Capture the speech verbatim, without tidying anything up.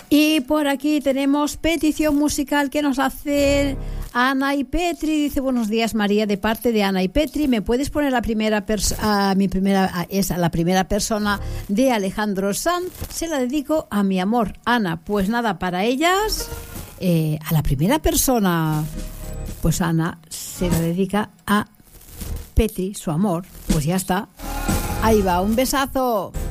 Y por aquí tenemos petición musical que nos hace Ana y Petri. Dice: buenos días, María, de parte de Ana y Petri. ¿Me puedes poner la primera persona, mi primera, es la primera persona de Alejandro Sanz? Se la dedico a mi amor, Ana. Pues nada, para ellas, eh, a la primera persona, pues Ana se la dedica a Petri, su amor. Pues ya está. Ahí va, un besazo.